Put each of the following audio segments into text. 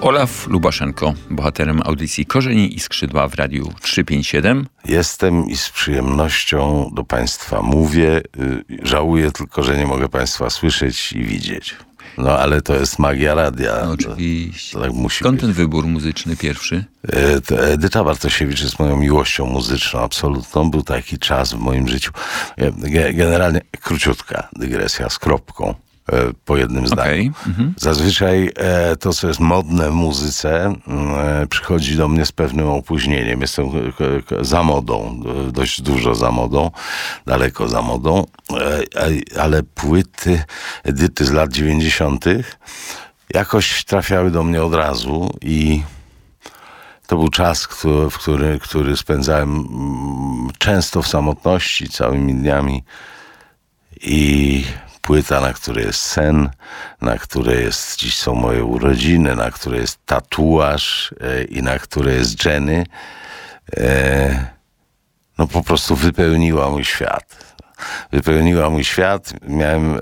Olaf Lubaszenko, bohaterem audycji Korzenie i Skrzydła w Radiu 357. Jestem i z przyjemnością do Państwa mówię. Żałuję tylko, że nie mogę Państwa słyszeć i widzieć. No ale to jest magia radia. No, oczywiście. Tak musi Skąd być. ten wybór muzyczny pierwszy? Edyta Bartosiewicz jest moją miłością muzyczną, absolutną. Był taki czas w moim życiu. Generalnie króciutka dygresja z kropką. Po jednym zdaniu. Zazwyczaj to, co jest modne w muzyce, przychodzi do mnie z pewnym opóźnieniem. Jestem za modą, dość dużo za modą, daleko za modą, ale płyty Edyty z lat 90. jakoś trafiały do mnie od razu i to był czas, który spędzałem często w samotności, całymi dniami i płyta, na której jest sen, na której dziś są moje urodziny, na której jest tatuaż i na której jest Jenny, no po prostu wypełniła mój świat. Wypełniła mój świat. Miałem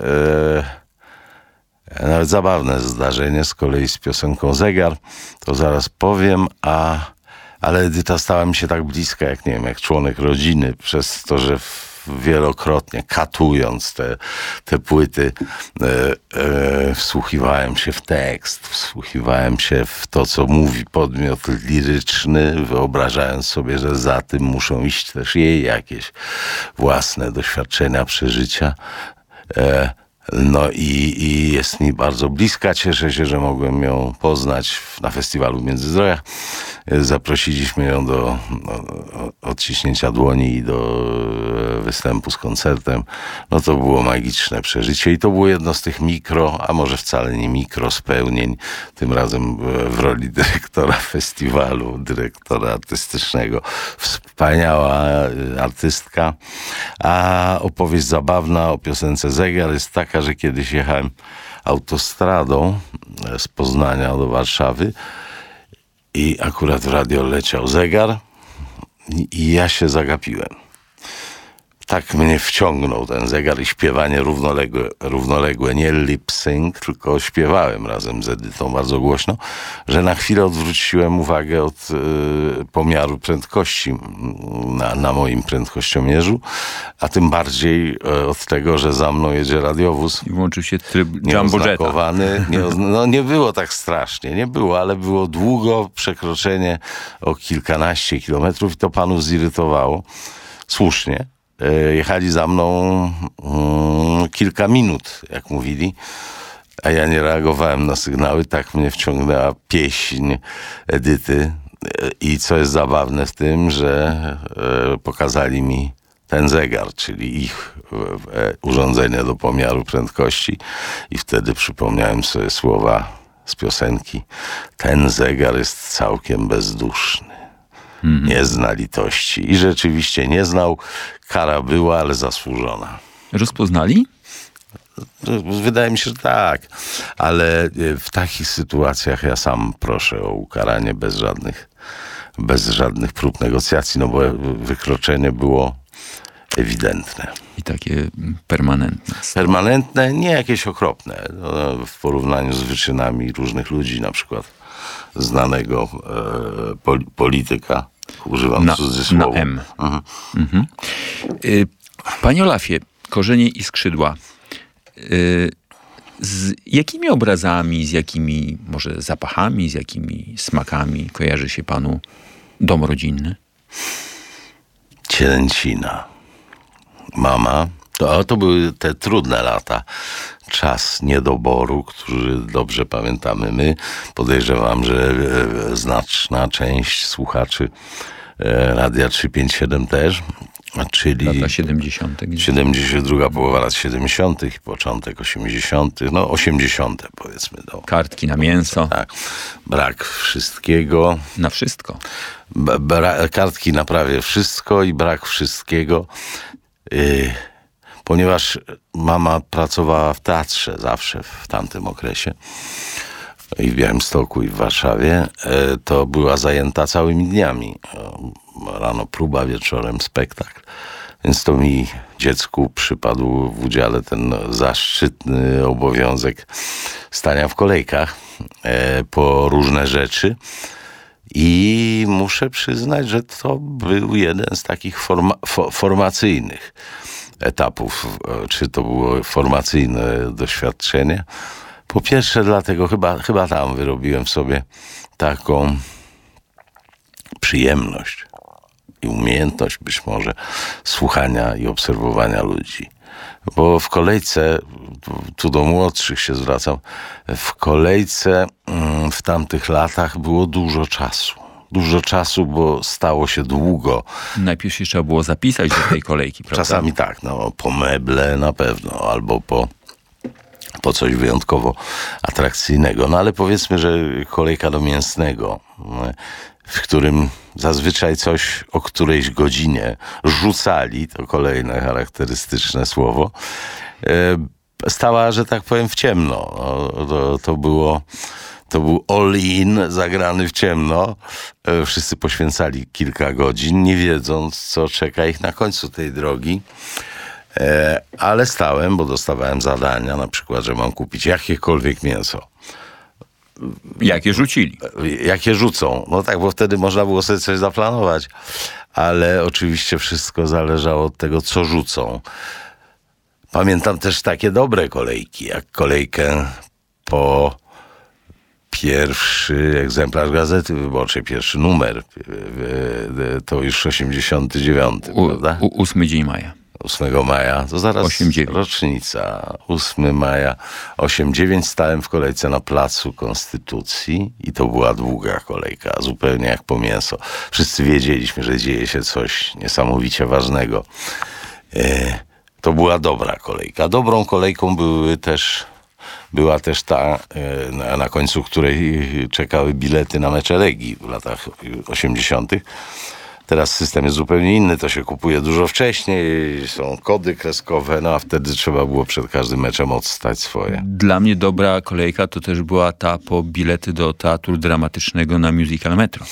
nawet zabawne zdarzenie z kolei z piosenką Zegar, to zaraz powiem, ale Edyta stała mi się tak bliska, jak nie wiem, jak członek rodziny, przez to, że wielokrotnie katując te płyty wsłuchiwałem się w tekst, wsłuchiwałem się w to, co mówi podmiot liryczny, wyobrażając sobie, że za tym muszą iść też jej jakieś własne doświadczenia, przeżycia. No i jest mi bardzo bliska. Cieszę się, że mogłem ją poznać na festiwalu w Międzyzdrojach. Zaprosiliśmy ją do odciśnięcia dłoni i do występu z koncertem. No to było magiczne przeżycie i to było jedno z tych a może wcale nie spełnień. Tym razem w roli dyrektora festiwalu, dyrektora artystycznego. Wspaniała artystka. A opowieść zabawna o piosence Zegar jest taka, że kiedyś jechałem autostradą z Poznania do Warszawy i akurat w radio leciał Zegar i ja się zagapiłem. Tak mnie wciągnął ten zegar i śpiewanie równoległe, nie lip-sync, tylko śpiewałem razem z Edytą bardzo głośno, że na chwilę odwróciłem uwagę od pomiaru prędkości na moim prędkościomierzu, a tym bardziej od tego, że za mną jedzie radiowóz. I włączył się tryb Jumbo Jetta. No nie było tak strasznie, nie było, ale było długo przekroczenie o kilkanaście kilometrów i to panów zirytowało. Słusznie. Jechali za mną kilka minut, jak mówili, a ja nie reagowałem na sygnały. Tak mnie wciągnęła pieśń Edyty. I co jest zabawne w tym, że pokazali mi ten zegar, czyli ich urządzenie do pomiaru prędkości i wtedy przypomniałem sobie słowa z piosenki. Ten zegar jest całkiem bezduszny. Nie zna litości. I rzeczywiście nie znał. Kara była, ale zasłużona. Rozpoznali? Wydaje mi się, że tak. Ale w takich sytuacjach ja sam proszę o ukaranie bez żadnych prób negocjacji, no bo wykroczenie było ewidentne. I takie permanentne. Permanentne, nie jakieś okropne. W porównaniu z wyczynami różnych ludzi, na przykład znanego polityka. Używam cudzysłowu. Na M. Panie Olafie, Korzenie i Skrzydła. Z jakimi obrazami, z jakimi może zapachami, z jakimi smakami kojarzy się panu dom rodzinny? Cielęcina. Mama. To były te trudne lata. Czas niedoboru, który dobrze pamiętamy my. Podejrzewam, że znaczna część słuchaczy Radia 357 też. Czyli lata 70. 72, połowa lat 70. i początek 80. 80. powiedzmy. Kartki na mięso. Tak. Brak wszystkiego. Na wszystko. Kartki na prawie wszystko i brak wszystkiego. Ponieważ mama pracowała w teatrze zawsze w tamtym okresie i w Białymstoku i w Warszawie, to była zajęta całymi dniami. Rano próba, wieczorem spektakl. Więc to mi, dziecku, przypadł w udziale ten zaszczytny obowiązek stania w kolejkach po różne rzeczy. I muszę przyznać, że to był jeden z takich formacyjnych etapów, czy to było formacyjne doświadczenie. Po pierwsze dlatego, chyba tam wyrobiłem w sobie taką przyjemność i umiejętność być może słuchania i obserwowania ludzi. Bo w kolejce, tu do młodszych się zwracam, w kolejce w tamtych latach było dużo czasu. Dużo czasu, bo stało się długo. Najpierw się trzeba było zapisać do tej kolejki, prawda? Czasami tak, po meble na pewno, albo po coś wyjątkowo atrakcyjnego. No ale powiedzmy, że kolejka do mięsnego, w którym zazwyczaj coś o którejś godzinie rzucali, to kolejne charakterystyczne słowo, stała, że tak powiem, w ciemno. To był all-in zagrany w ciemno. Wszyscy poświęcali kilka godzin, nie wiedząc, co czeka ich na końcu tej drogi. Ale stałem, bo dostawałem zadania, na przykład, że mam kupić jakiekolwiek mięso. Jakie rzucili? Jakie rzucą. No tak, bo wtedy można było sobie coś zaplanować. Ale oczywiście wszystko zależało od tego, co rzucą. Pamiętam też takie dobre kolejki, jak kolejkę po pierwszy egzemplarz Gazety Wyborczej, pierwszy numer. To już 89, prawda? 8 dzień maja. 8 maja, to zaraz 8-9. rocznica. 8 maja, 8-9 stałem w kolejce na Placu Konstytucji i to była długa kolejka, zupełnie jak po mięso. Wszyscy wiedzieliśmy, że dzieje się coś niesamowicie ważnego. To była dobra kolejka. Dobrą kolejką była też ta, na końcu której czekały bilety na mecze Legii w latach 80. Teraz system jest zupełnie inny, to się kupuje dużo wcześniej, są kody kreskowe, a wtedy trzeba było przed każdym meczem odstać swoje. Dla mnie dobra kolejka to też była ta po bilety do Teatru Dramatycznego na musical Metro.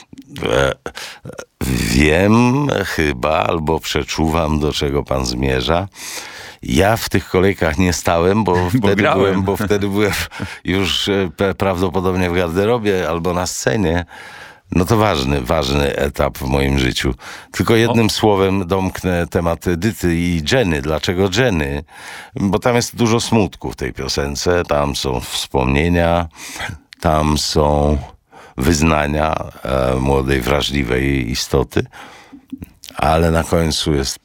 Wiem chyba, albo przeczuwam, do czego pan zmierza. Ja w tych kolejkach nie stałem, bo wtedy byłem już prawdopodobnie w garderobie albo na scenie. No to ważny etap w moim życiu. Tylko jednym słowem domknę temat Edyty i Jenny. Dlaczego Jenny? Bo tam jest dużo smutku w tej piosence. Tam są wspomnienia, tam są wyznania młodej, wrażliwej istoty. Ale na końcu jest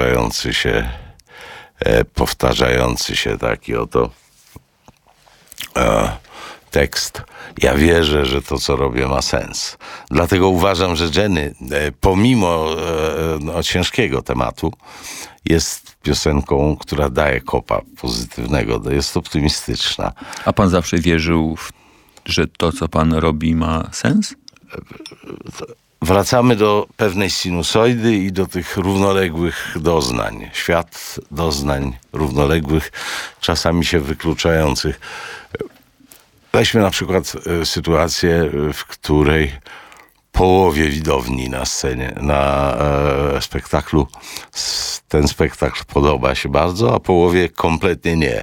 powtarzający się taki oto tekst. Ja wierzę, że to, co robię, ma sens. Dlatego uważam, że Jenny, pomimo ciężkiego tematu, jest piosenką, która daje kopa pozytywnego, jest optymistyczna. A pan zawsze wierzył, że to, co pan robi, ma sens? Wracamy do pewnej sinusoidy i do tych równoległych doznań. Świat doznań równoległych, czasami się wykluczających. Weźmy na przykład sytuację, w której połowie widowni na scenie, na spektaklu, ten spektakl podoba się bardzo, a połowie kompletnie nie.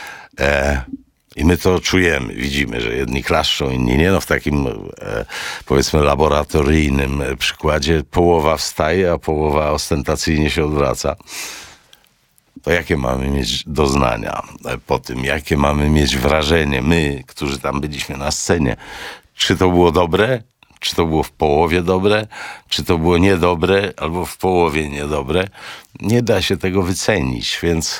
I my to czujemy, widzimy, że jedni klaszczą, inni nie. W takim, powiedzmy, laboratoryjnym przykładzie połowa wstaje, a połowa ostentacyjnie się odwraca. To jakie mamy mieć doznania po tym? Jakie mamy mieć wrażenie, my, którzy tam byliśmy na scenie? Czy to było dobre? Czy to było w połowie dobre? Czy to było niedobre? Albo w połowie niedobre? Nie da się tego wycenić,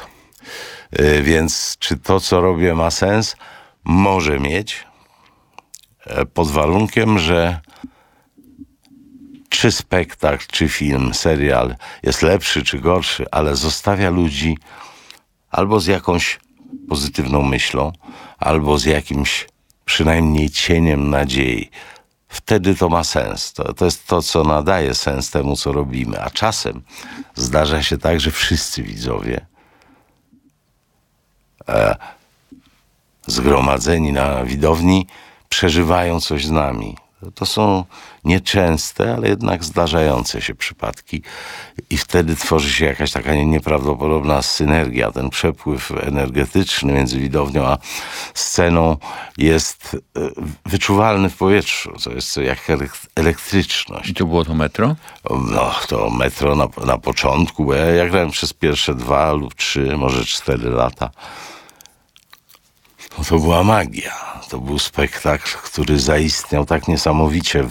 więc czy to, co robię, ma sens? Może mieć, pod warunkiem, że czy spektakl, czy film, serial jest lepszy, czy gorszy, ale zostawia ludzi albo z jakąś pozytywną myślą, albo z jakimś przynajmniej cieniem nadziei. Wtedy to ma sens. To jest to, co nadaje sens temu, co robimy. A czasem zdarza się tak, że wszyscy widzowie zgromadzeni na widowni przeżywają coś z nami. To są nieczęste, ale jednak zdarzające się przypadki i wtedy tworzy się jakaś taka nieprawdopodobna synergia. Ten przepływ energetyczny między widownią a sceną jest wyczuwalny w powietrzu. To jest jak elektryczność. I to było to metro? No, to metro na początku, bo ja grałem przez pierwsze 2 lub 3, może 4 lata. No to była magia. To był spektakl, który zaistniał tak niesamowicie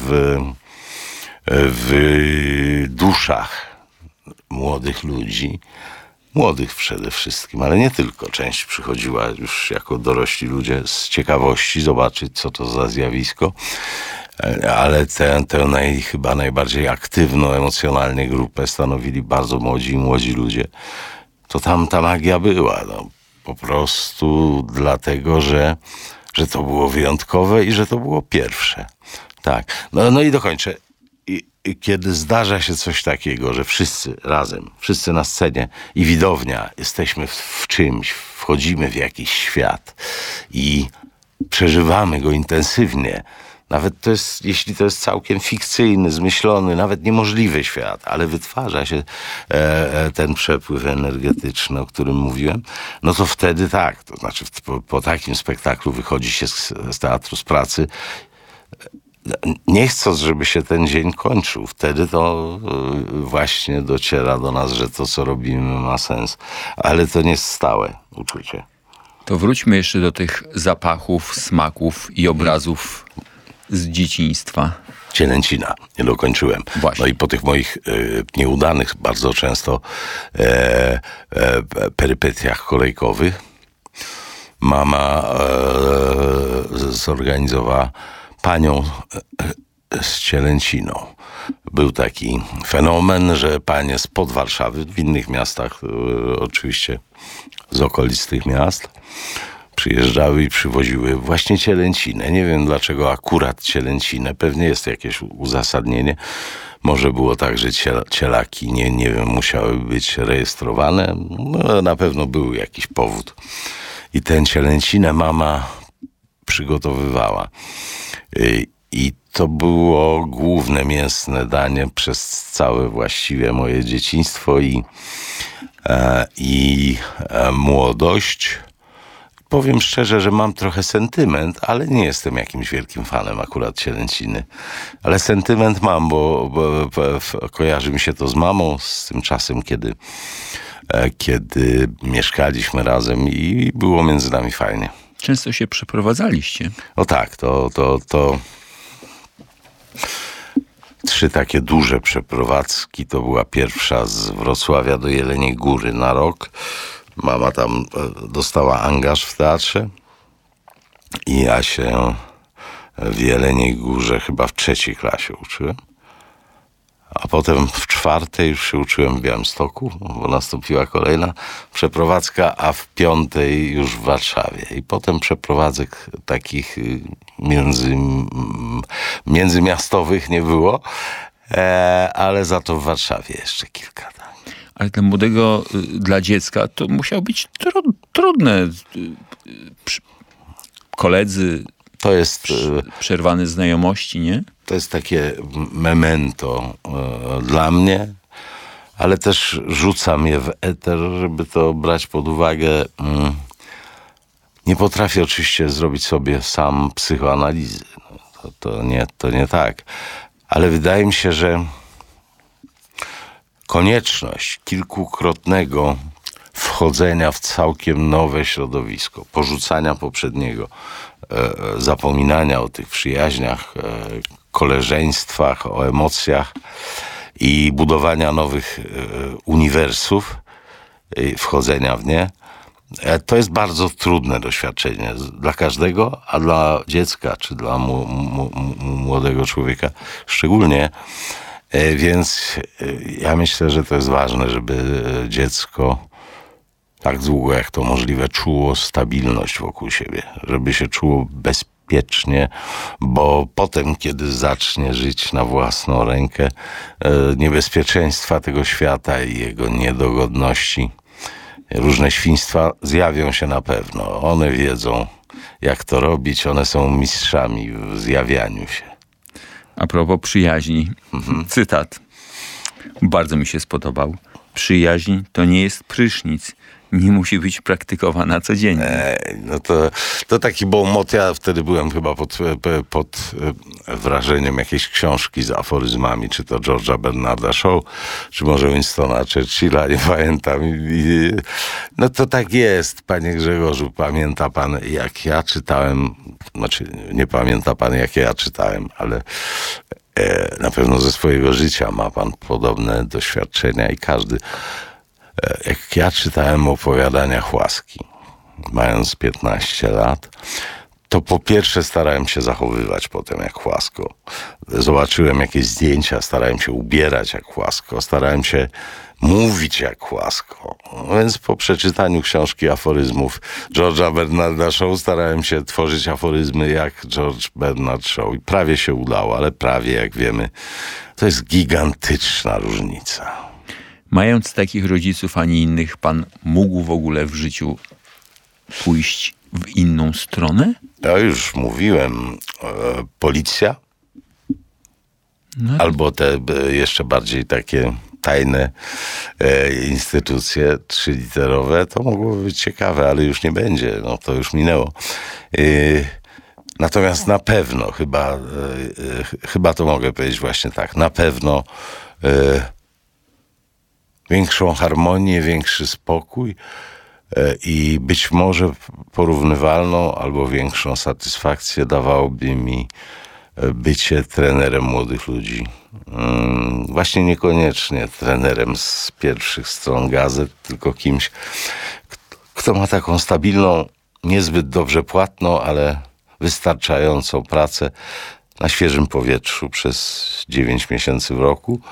w duszach młodych ludzi. Młodych przede wszystkim, ale nie tylko. Część przychodziła już jako dorośli ludzie z ciekawości zobaczyć, co to za zjawisko. Ale tę chyba najbardziej aktywną emocjonalnie grupę stanowili bardzo młodzi ludzie. To tam ta magia była. No. Po prostu dlatego, że to było wyjątkowe i że to było pierwsze. Tak. No i dokończę. I kiedy zdarza się coś takiego, że wszyscy razem, wszyscy na scenie i widownia, jesteśmy w czymś, wchodzimy w jakiś świat i przeżywamy go intensywnie. Nawet jeśli to jest całkiem fikcyjny, zmyślony, nawet niemożliwy świat, ale wytwarza się ten przepływ energetyczny, o którym mówiłem, no to wtedy tak, to znaczy po takim spektaklu wychodzi się z teatru, z pracy, nie chcąc, żeby się ten dzień kończył. Wtedy to właśnie dociera do nas, że to, co robimy, ma sens. Ale to nie jest stałe uczucie. To wróćmy jeszcze do tych zapachów, smaków i obrazów z dzieciństwa. Cielęcina. Nie dokończyłem. Właśnie. No i po tych moich nieudanych bardzo często perypetiach kolejkowych mama zorganizowała panią z cielęciną. Był taki fenomen, że panie spod Warszawy, w innych miastach oczywiście z okolic tych miast, przyjeżdżały i przywoziły właśnie cielęcinę. Nie wiem dlaczego akurat cielęcinę. Pewnie jest jakieś uzasadnienie. Może było tak, że cielaki nie wiem, musiały być rejestrowane. No, na pewno był jakiś powód. I tę cielęcinę mama przygotowywała. I to było główne mięsne danie przez całe właściwie moje dzieciństwo i młodość. Powiem szczerze, że mam trochę sentyment, ale nie jestem jakimś wielkim fanem akurat cielęciny. Ale sentyment mam, bo kojarzy mi się to z mamą, z tym czasem, kiedy mieszkaliśmy razem i było między nami fajnie. Często się przeprowadzaliście. No tak, to 3 takie duże przeprowadzki. To była pierwsza z Wrocławia do Jeleniej Góry na rok. Mama tam dostała angaż w teatrze i ja się w Jeleniej Górze chyba w 3. klasie uczyłem. A potem w 4. już się uczyłem w Białymstoku, bo nastąpiła kolejna przeprowadzka, a w 5. już w Warszawie. I potem przeprowadzek takich międzymiastowych nie było, ale za to w Warszawie jeszcze kilka. Tak. Ale dla młodego, dla dziecka to musiało być trudne. Koledzy, to jest przerwane znajomości, nie? To jest takie memento dla mnie, ale też rzucam je w eter, żeby to brać pod uwagę. Nie potrafię oczywiście zrobić sobie sam psychoanalizy. To nie tak. Ale wydaje mi się, że konieczność kilkukrotnego wchodzenia w całkiem nowe środowisko, porzucania poprzedniego, zapominania o tych przyjaźniach, koleżeństwach, o emocjach i budowania nowych uniwersów, wchodzenia w nie, to jest bardzo trudne doświadczenie dla każdego, a dla dziecka czy dla młodego człowieka szczególnie. Więc ja myślę, że to jest ważne, żeby dziecko tak długo jak to możliwe czuło stabilność wokół siebie, żeby się czuło bezpiecznie, bo potem, kiedy zacznie żyć na własną rękę, niebezpieczeństwa tego świata i jego niedogodności, różne świństwa zjawią się na pewno. One wiedzą, jak to robić, one są mistrzami w zjawianiu się. A propos przyjaźni, cytat. Bardzo mi się spodobał. Przyjaźń to nie jest prysznic. Nie musi być praktykowana codziennie. No to taki bonmot. Ja wtedy byłem chyba pod wrażeniem jakiejś książki z aforyzmami, czy to George'a Bernarda Shaw, czy może Winstona Churchilla, nie pamiętam. No to tak jest, panie Grzegorzu. Pamięta pan, jak ja czytałem, znaczy nie pamięta pan, jak ja czytałem, ale na pewno ze swojego życia ma pan podobne doświadczenia i każdy. Jak ja czytałem opowiadania Łaski, mając 15 lat, to po pierwsze starałem się zachowywać potem jak Łasko. Zobaczyłem jakieś zdjęcia, starałem się ubierać jak Łasko, starałem się mówić jak Łasko. Więc po przeczytaniu książki aforyzmów George'a Bernarda Shaw starałem się tworzyć aforyzmy jak George Bernard Shaw. I prawie się udało, ale prawie, jak wiemy, to jest gigantyczna różnica. Mając takich rodziców, a nie innych, pan mógł w ogóle w życiu pójść w inną stronę? Ja już mówiłem, policja, albo te jeszcze bardziej takie tajne instytucje trzyliterowe, to mogłoby być ciekawe, ale już nie będzie, no to już minęło. Natomiast na pewno, chyba to mogę powiedzieć właśnie tak, na pewno większą harmonię, większy spokój i być może porównywalną albo większą satysfakcję dawałoby mi bycie trenerem młodych ludzi. Właśnie niekoniecznie trenerem z pierwszych stron gazet, tylko kimś, kto ma taką stabilną, niezbyt dobrze płatną, ale wystarczającą pracę na świeżym powietrzu przez 9 miesięcy w roku.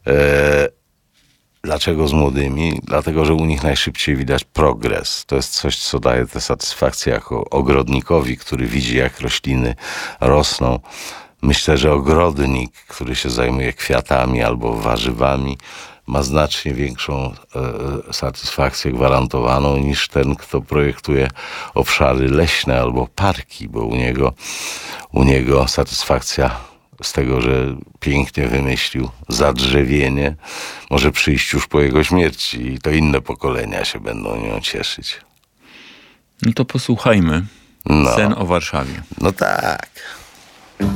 Dlaczego z młodymi? Dlatego, że u nich najszybciej widać progres. To jest coś, co daje tę satysfakcję jako ogrodnikowi, który widzi, jak rośliny rosną. Myślę, że ogrodnik, który się zajmuje kwiatami albo warzywami, ma znacznie większą satysfakcję gwarantowaną niż ten, kto projektuje obszary leśne albo parki, bo u niego satysfakcja z tego, że pięknie wymyślił zadrzewienie, może przyjść już po jego śmierci i to inne pokolenia się będą nią cieszyć. No to posłuchajmy. Sen o Warszawie. No tak.